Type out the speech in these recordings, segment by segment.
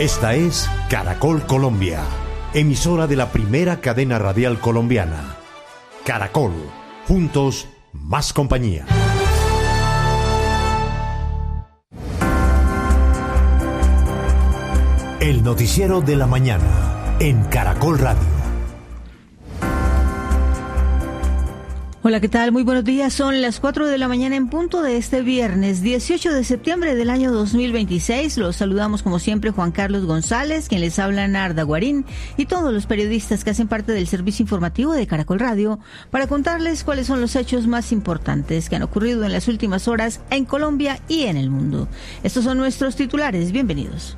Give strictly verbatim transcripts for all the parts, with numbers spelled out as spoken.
Esta es Caracol Colombia, emisora de la primera cadena radial colombiana. Caracol, juntos, más compañía. El noticiero de la mañana en Caracol Radio. Hola, ¿qué tal? Muy buenos días. Son las cuatro de la mañana en punto de este viernes dieciocho de septiembre del año dos mil veintiséis. Los saludamos como siempre Juan Carlos González, quien les habla Narda Guarín, y todos los periodistas que hacen parte del servicio informativo de Caracol Radio para contarles cuáles son los hechos más importantes que han ocurrido en las últimas horas en Colombia y en el mundo. Estos son nuestros titulares. Bienvenidos.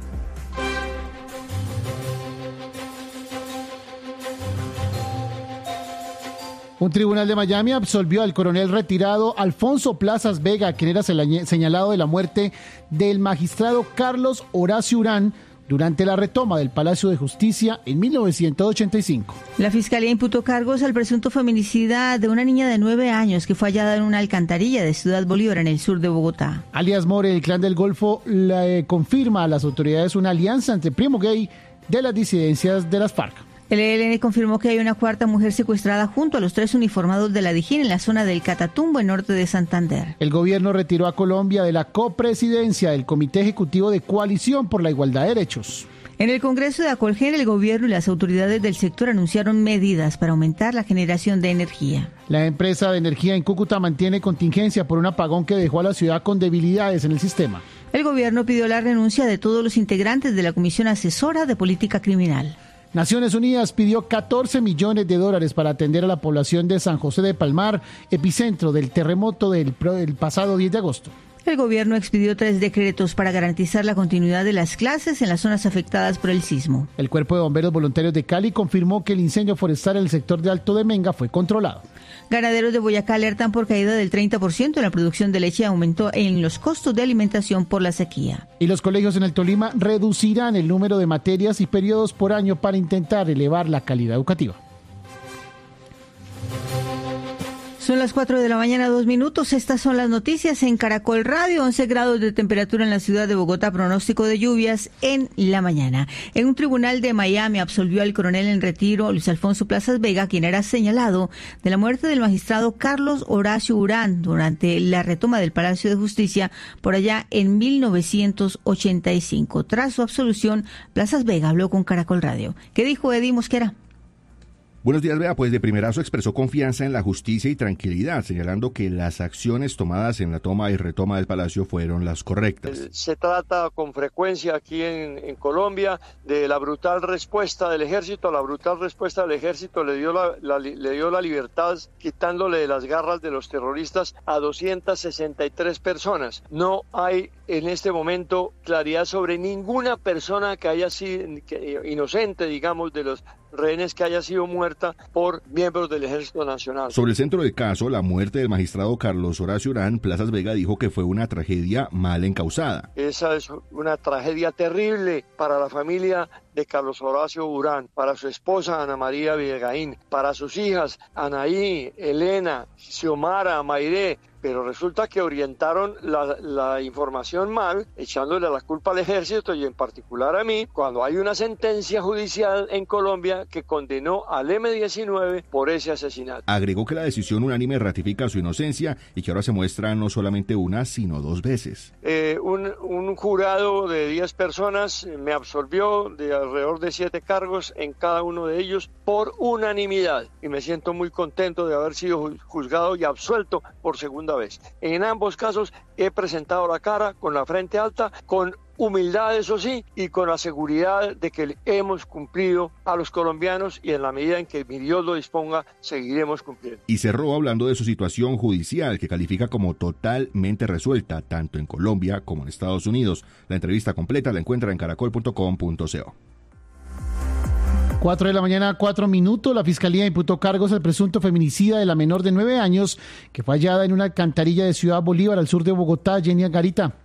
Un tribunal de Miami absolvió al coronel retirado Alfonso Plazas Vega, quien era señalado de la muerte del magistrado Carlos Horacio Urán durante la retoma del Palacio de Justicia en mil novecientos ochenta y cinco. La Fiscalía imputó cargos al presunto feminicida de una niña de nueve años que fue hallada en una alcantarilla de Ciudad Bolívar, en el sur de Bogotá. Alias More, el Clan del Golfo, le confirma a las autoridades una alianza entre Primo Gay de las disidencias de las FARC. El E L N confirmó que hay una cuarta mujer secuestrada junto a los tres uniformados de la Dijín en la zona del Catatumbo, en norte de Santander. El gobierno retiró a Colombia de la copresidencia del Comité Ejecutivo de Coalición por la Igualdad de Derechos. En el Congreso de Acolgen, el gobierno y las autoridades del sector anunciaron medidas para aumentar la generación de energía. La empresa de energía en Cúcuta mantiene contingencia por un apagón que dejó a la ciudad con debilidades en el sistema. El gobierno pidió la renuncia de todos los integrantes de la Comisión Asesora de Política Criminal. Naciones Unidas pidió catorce millones de dólares para atender a la población de San José de Palmar, epicentro del terremoto del, del pasado diez de agosto. El gobierno expidió tres decretos para garantizar la continuidad de las clases en las zonas afectadas por el sismo. El Cuerpo de Bomberos Voluntarios de Cali confirmó que el incendio forestal en el sector de Alto de Menga fue controlado. Ganaderos de Boyacá alertan por caída del treinta por ciento en la producción de leche y aumento en los costos de alimentación por la sequía. Y los colegios en el Tolima reducirán el número de materias y periodos por año para intentar elevar la calidad educativa. Son las cuatro de la mañana, dos minutos. Estas son las noticias en Caracol Radio. once grados de temperatura en la ciudad de Bogotá, pronóstico de lluvias en la mañana. En un tribunal de Miami absolvió al coronel en retiro Luis Alfonso Plazas Vega, quien era señalado de la muerte del magistrado Carlos Horacio Urán durante la retoma del Palacio de Justicia por allá en mil novecientos ochenta y cinco. Tras su absolución, Plazas Vega habló con Caracol Radio. ¿Qué dijo Eddie Mosquera? Buenos días, Bea. Pues de primerazo expresó confianza en la justicia y tranquilidad, señalando que las acciones tomadas en la toma y retoma del palacio fueron las correctas. Se trata con frecuencia aquí en, en Colombia de la brutal respuesta del ejército. La brutal respuesta del ejército le dio la, la, le dio la libertad, quitándole de las garras de los terroristas a doscientas sesenta y tres personas. No hay en este momento claridad sobre ninguna persona que haya sido que, inocente, digamos, de los rehenes que haya sido muerta por miembros del Ejército Nacional. Sobre el centro del caso, la muerte del magistrado Carlos Horacio Urán, Plazas Vega dijo que fue una tragedia mal encausada. Esa es una tragedia terrible para la familia de Carlos Horacio Urán, para su esposa Ana María Villegaín, para sus hijas Anaí, Elena, Xiomara, Mairé, pero resulta que orientaron la, la información mal, echándole la culpa al ejército y en particular a mí, cuando hay una sentencia judicial en Colombia que condenó al eme diecinueve por ese asesinato. Agregó que la decisión unánime ratifica su inocencia y que ahora se muestra no solamente una, sino dos veces. Eh, un, un jurado de diez personas me absolvió de alrededor de siete cargos en cada uno de ellos por unanimidad y me siento muy contento de haber sido juzgado y absuelto por segunda vez. En ambos casos he presentado la cara con la frente alta, con humildad, eso sí, y con la seguridad de que hemos cumplido a los colombianos y en la medida en que mi Dios lo disponga, seguiremos cumpliendo. Y cerró hablando de su situación judicial, que califica como totalmente resuelta, tanto en Colombia como en Estados Unidos. La entrevista completa la encuentra en caracol punto com punto co. cuatro de la mañana, cuatro minutos. La Fiscalía imputó cargos al presunto feminicida de la menor de nueve años que fue hallada en una alcantarilla de Ciudad Bolívar, al sur de Bogotá. Jenny Garita.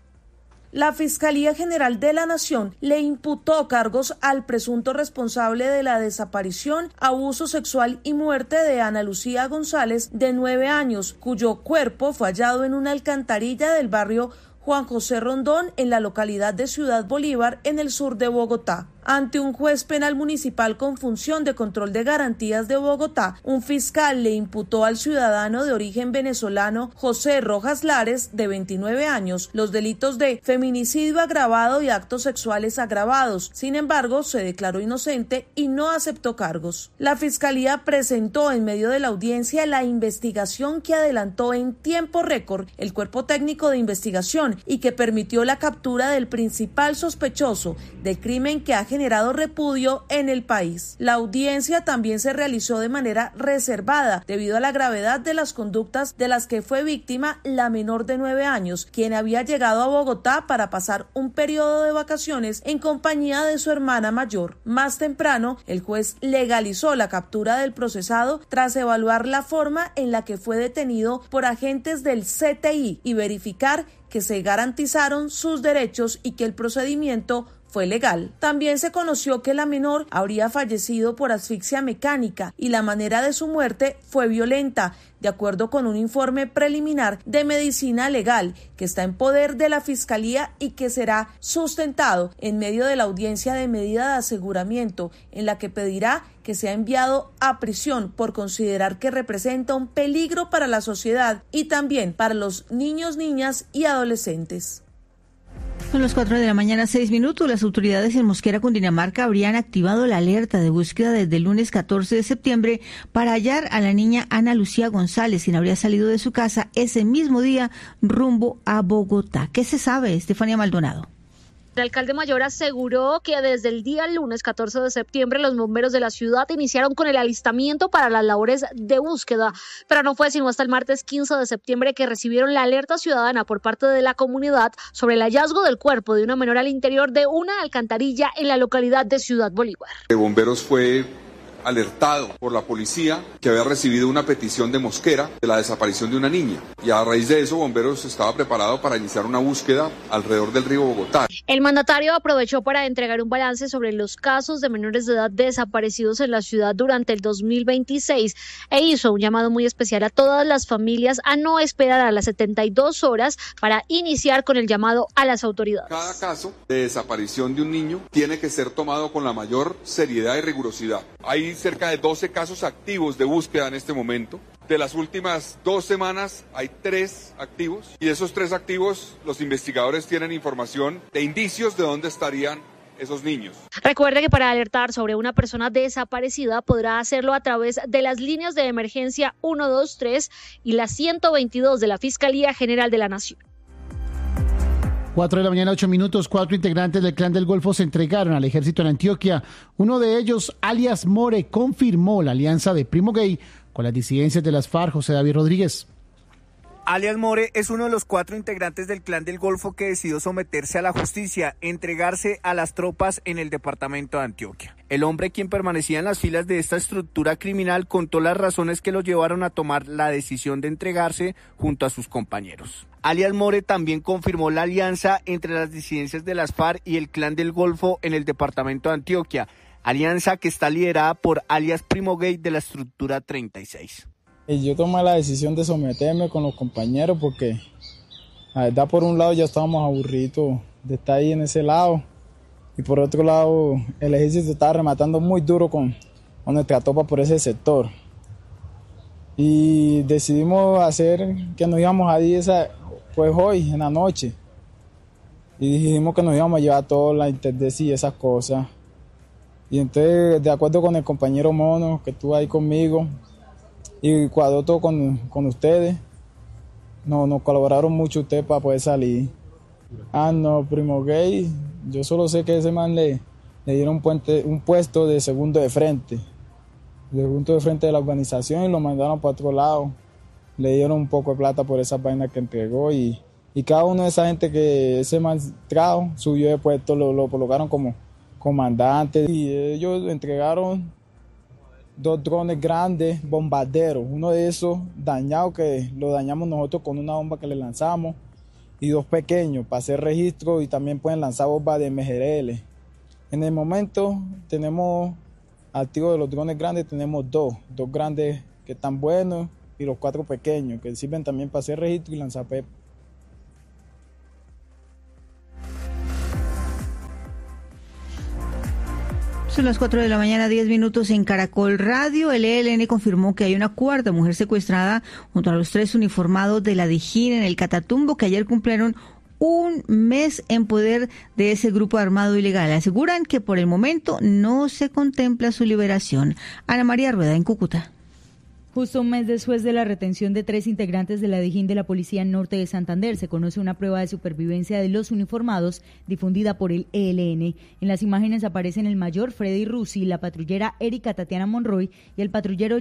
La Fiscalía General de la Nación le imputó cargos al presunto responsable de la desaparición, abuso sexual y muerte de Ana Lucía González, de nueve años, cuyo cuerpo fue hallado en una alcantarilla del barrio Juan José Rondón en la localidad de Ciudad Bolívar, en el sur de Bogotá. Ante un juez penal municipal con función de control de garantías de Bogotá, un fiscal le imputó al ciudadano de origen venezolano José Rojas Lares, de veintinueve años, los delitos de feminicidio agravado y actos sexuales agravados. Sin embargo, se declaró inocente y no aceptó cargos. La fiscalía presentó en medio de la audiencia la investigación que adelantó en tiempo récord el cuerpo técnico de investigación y que permitió la captura del principal sospechoso del crimen que ha generado repudio en el país. La audiencia también se realizó de manera reservada debido a la gravedad de las conductas de las que fue víctima la menor de nueve años, quien había llegado a Bogotá para pasar un periodo de vacaciones en compañía de su hermana mayor. Más temprano, el juez legalizó la captura del procesado tras evaluar la forma en la que fue detenido por agentes del C T I y verificar que se garantizaron sus derechos y que el procedimiento fue legal. También se conoció que la menor habría fallecido por asfixia mecánica y la manera de su muerte fue violenta, de acuerdo con un informe preliminar de medicina legal que está en poder de la Fiscalía y que será sustentado en medio de la audiencia de medida de aseguramiento, en la que pedirá que sea enviado a prisión por considerar que representa un peligro para la sociedad y también para los niños, niñas y adolescentes. Son las cuatro de la mañana, seis minutos. Las autoridades en Mosquera, Cundinamarca, habrían activado la alerta de búsqueda desde el lunes catorce de septiembre para hallar a la niña Ana Lucía González, quien habría salido de su casa ese mismo día rumbo a Bogotá. ¿Qué se sabe, Estefanía Maldonado? El alcalde mayor aseguró que desde el día lunes catorce de septiembre los bomberos de la ciudad iniciaron con el alistamiento para las labores de búsqueda, pero no fue sino hasta el martes quince de septiembre que recibieron la alerta ciudadana por parte de la comunidad sobre el hallazgo del cuerpo de una menor al interior de una alcantarilla en la localidad de Ciudad Bolívar. De bomberos fue alertado por la policía que había recibido una petición de Mosquera de la desaparición de una niña, y a raíz de eso Bomberos estaba preparado para iniciar una búsqueda alrededor del río Bogotá. El mandatario aprovechó para entregar un balance sobre los casos de menores de edad desaparecidos en la ciudad durante el dos mil veintiséis e hizo un llamado muy especial a todas las familias a no esperar a las setenta y dos horas para iniciar con el llamado a las autoridades. Cada caso de desaparición de un niño tiene que ser tomado con la mayor seriedad y rigurosidad. Hay cerca de doce casos activos de búsqueda en este momento. De las últimas dos semanas hay tres activos, y de esos tres activos los investigadores tienen información de indicios de dónde estarían esos niños. Recuerde que para alertar sobre una persona desaparecida podrá hacerlo a través de las líneas de emergencia uno dos tres y la ciento veintidós de la Fiscalía General de la Nación. Cuatro de la mañana, ocho minutos. Cuatro integrantes del Clan del Golfo se entregaron al ejército en Antioquia. Uno de ellos, alias More, confirmó la alianza de Primo Gay con las disidencias de las FARC. José David Rodríguez. Alias More es uno de los cuatro integrantes del Clan del Golfo que decidió someterse a la justicia, entregarse a las tropas en el departamento de Antioquia. El hombre, quien permanecía en las filas de esta estructura criminal, contó las razones que lo llevaron a tomar la decisión de entregarse junto a sus compañeros. Alias More también confirmó la alianza entre las disidencias de las FARC y el Clan del Golfo en el departamento de Antioquia, alianza que está liderada por alias Primo Gay de la estructura treinta y seis. Y yo tomé la decisión de someterme con los compañeros porque, la verdad, por un lado ya estábamos aburridos de estar ahí en ese lado, y por otro lado el ejército estaba rematando muy duro con, con nuestra tropa por ese sector. Y decidimos hacer que nos íbamos a ir esa, pues hoy, en la noche. Y dijimos que nos íbamos a llevar toda la interdecia y esas cosas. Y entonces, de acuerdo con el compañero Mono, que estuvo ahí conmigo, y cuadró todo con, con ustedes, no, nos colaboraron mucho ustedes para poder salir. Ah, no, Primo Gay, yo solo sé que ese man le, le dieron un, puente, un puesto de segundo de frente. De segundo de frente de la organización, y lo mandaron para otro lado. Le dieron un poco de plata por esa vaina que entregó, y, y cada uno de esa gente que ese man trajo subió de puesto, lo, lo colocaron como comandante, y ellos entregaron dos drones grandes, bombarderos, uno de esos dañado que lo dañamos nosotros con una bomba que le lanzamos, y dos pequeños para hacer registro, y también pueden lanzar bombas de M G L. En el momento tenemos activos de los drones grandes, tenemos dos, dos grandes que están buenos, y los cuatro pequeños que sirven también para hacer registro y lanzar P E P. Son las cuatro de la mañana, diez minutos en Caracol Radio. El E L N confirmó que hay una cuarta mujer secuestrada junto a los tres uniformados de la Dijín en el Catatumbo, que ayer cumplieron un mes en poder de ese grupo armado ilegal. Aseguran que por el momento no se contempla su liberación. Ana María Rueda en Cúcuta. Justo un mes después de la retención de tres integrantes de la Dijín de la Policía Norte de Santander, se conoce una prueba de supervivencia de los uniformados difundida por el E L N. En las imágenes aparecen el mayor Freddy Rusi, la patrullera Erika Tatiana Monroy y el patrullero